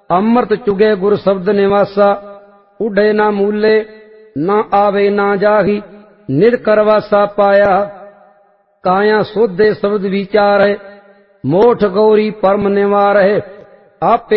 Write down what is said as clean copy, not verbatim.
अमृत चुगे गुर शब्द निवासा, उडे ना मूले ना आवे ना जाही, निर करवासा पाया। काया सोधे शब्द विचार है, मोठ गौरी परम निवार है। आपे